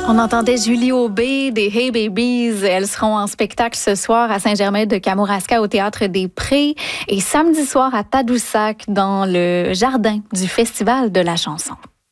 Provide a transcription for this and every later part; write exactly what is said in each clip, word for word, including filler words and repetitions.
On entendait Julie Aubé des Hey Babies. Elles seront en spectacle ce soir à Saint-Germain-de-Kamouraska au Théâtre des Prés et samedi soir à Tadoussac dans le jardin du Festival de la chanson.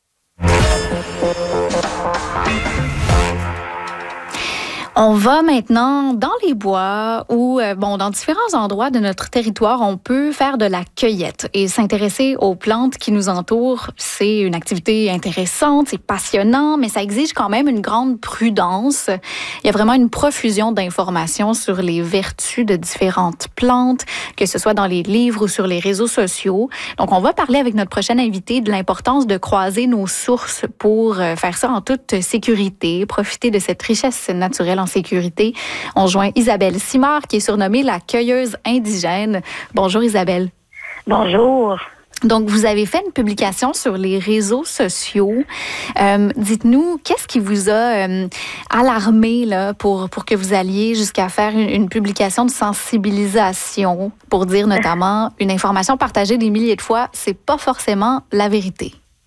On va maintenant dans les bois où, euh, bon, dans différents endroits de notre territoire, on peut faire de la cueillette et s'intéresser aux plantes qui nous entourent. C'est une activité intéressante, c'est passionnant, mais ça exige quand même une grande prudence. Il y a vraiment une profusion d'informations sur les vertus de différentes plantes, que ce soit dans les livres ou sur les réseaux sociaux. Donc, on va parler avec notre prochaine invitée de l'importance de croiser nos sources pour faire ça en toute sécurité, profiter de cette richesse naturelle en sécurité. On joint Isabelle Simard, qui est surnommée la cueilleuse indigène. Bonjour Isabelle. Bonjour. Donc, vous avez fait une publication sur les réseaux sociaux. Euh, dites-nous, qu'est-ce qui vous a euh, alarmé là, pour, pour que vous alliez jusqu'à faire une, une publication de sensibilisation pour dire notamment une information partagée des milliers de fois, c'est pas forcément la vérité?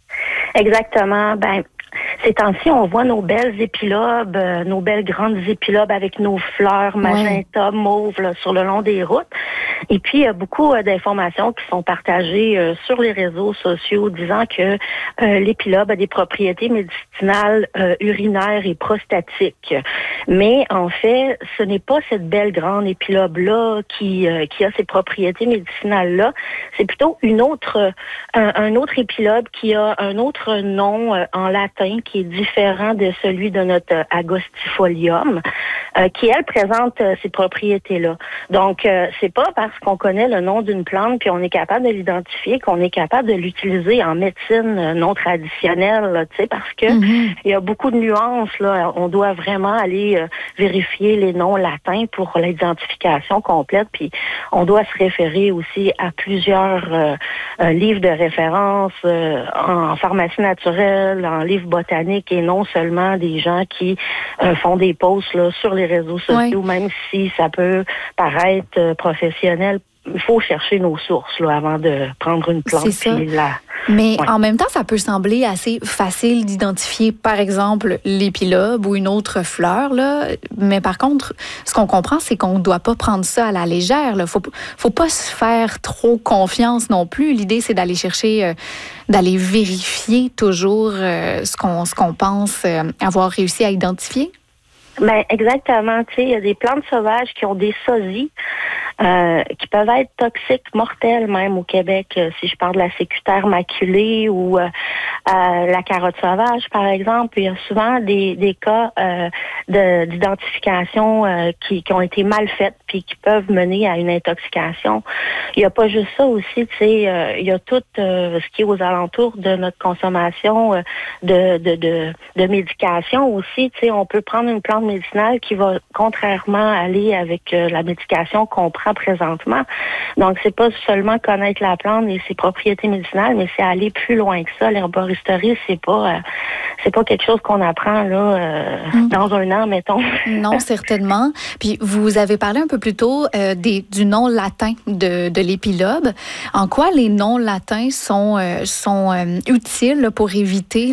Exactement. Ben, ces temps-ci, on voit nos belles épilobes, euh, nos belles grandes épilobes avec nos fleurs magenta, ouais. mauve là, sur le long des routes. Et puis, il y a beaucoup euh, d'informations qui sont partagées euh, sur les réseaux sociaux disant que euh, l'épilobe a des propriétés médicinales euh, urinaires et prostatiques. Mais en fait, ce n'est pas cette belle grande épilobe-là qui, euh, qui a ces propriétés médicinales-là. C'est plutôt une autre, euh, un, un autre épilobe qui a un autre nom euh, en latin qui est différent de celui de notre euh, agostifolium, euh, qui, elle, présente euh, ces propriétés-là. Donc, euh, c'est pas parce qu'on connaît le nom d'une plante puis on est capable de l'identifier qu'on est capable de l'utiliser en médecine euh, non traditionnelle, tu sais, parce que mm-hmm. il y a beaucoup de nuances, là. On doit vraiment aller euh, vérifier les noms latins pour l'identification complète, puis on doit se référer aussi à plusieurs euh, euh, livres de référence euh, en pharmacie naturelle, en livres botaniques et non seulement des gens qui euh, font des posts là, sur les réseaux sociaux, oui. Même si ça peut paraître euh, professionnel. Il faut chercher nos sources là, avant de prendre une plante. Puis la... Mais ouais. en même temps, ça peut sembler assez facile d'identifier, par exemple, l'épilobe ou une autre fleur. Là. Mais par contre, ce qu'on comprend, c'est qu'on ne doit pas prendre ça à la légère. Il ne faut, faut pas se faire trop confiance non plus. L'idée, c'est d'aller chercher, euh, d'aller vérifier toujours euh, ce qu'on, ce qu'on pense euh, avoir réussi à identifier. Ben exactement. Tu sais, il y a des plantes sauvages qui ont des sosies euh, qui peuvent être toxiques, mortelles même au Québec. Euh, si je parle de la sécutaire maculée ou euh, euh, la carotte sauvage, par exemple, il y a souvent des, des cas euh, de, d'identification euh, qui, qui ont été mal faites puis qui peuvent mener à une intoxication. Il n'y a pas juste ça aussi. Tu sais, euh, il y a tout euh, ce qui est aux alentours de notre consommation euh, de, de, de, de médication aussi. Tu sais, on peut prendre une plante médicinale qui va contrairement aller avec euh, la médication qu'on prend présentement. Donc, c'est pas seulement connaître la plante et ses propriétés médicinales, mais c'est aller plus loin que ça. L'herboristerie, c'est pas euh, c'est pas quelque chose qu'on apprend là euh, mmh. dans un an, mettons. Non, certainement. Puis, vous avez parlé un peu plus tôt euh, des, du nom latin de, de l'épilobe. En quoi les noms latins sont, euh, sont euh, utiles pour éviter